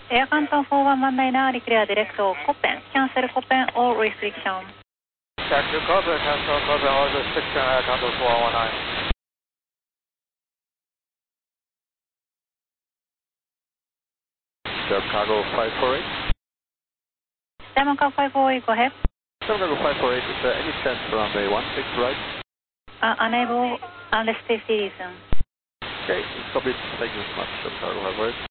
Air Canton 4119, declare direct to Copen. Cancel Copen, all restriction. Cancel Copen, all restriction, Air Canton 4119. Cargo 548. Cargo 548, go ahead. Cargo 548, is there any chance for runway 16 right? Unable, unless safety reason. Okay, copy. Thank you so much, Cargo 548.